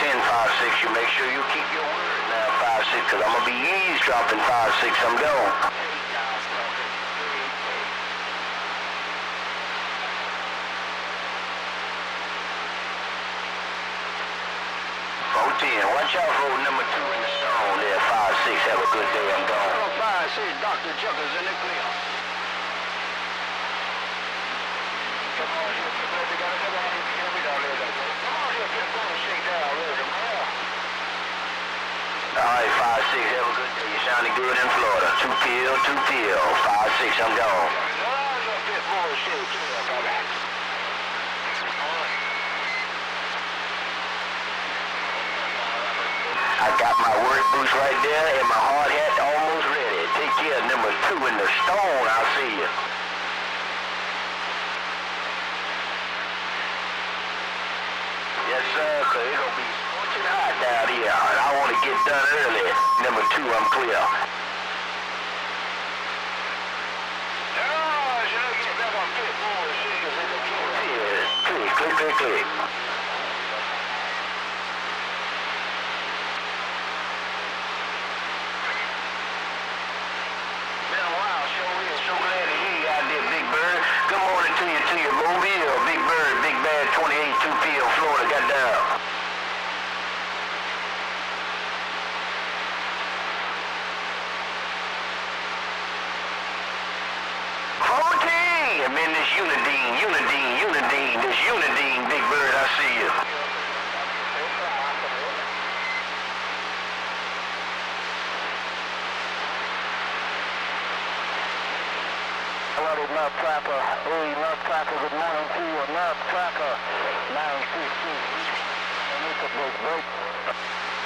10, 5-6. You make sure you keep your word now, 5-6, because I'm going to be eavesdropping 5-6. I'm gone. 410. Watch out for number 2 in the stone there, 5-6. Have a good day. I'm gone. 5-6. Dr. Chuckers in the clear. Alright, 5-6, have a good day. You sounding good in Florida. 2 pill, 5-6, I'm gone. I got my work boots right there and my hard hat almost ready. Take care of number 2 in the stone. I'll see you. Yes, sir, cause it's gonna be scorching hot down here, and I want to get done early. Number 2, I'm clear. Click. Been a while, sure is. So glad to hear you out there, Big Bird. Good morning to you, Mobile. Big Bird, Big Bad 28, 2 p.m. Florida, got down. I'm in this Unidine, this Unidine, Big Bird, I see you. Hello, Love Tracker. Hey, Love Tracker, good morning to you. Love Tracker, 9-6-6. And it's a break.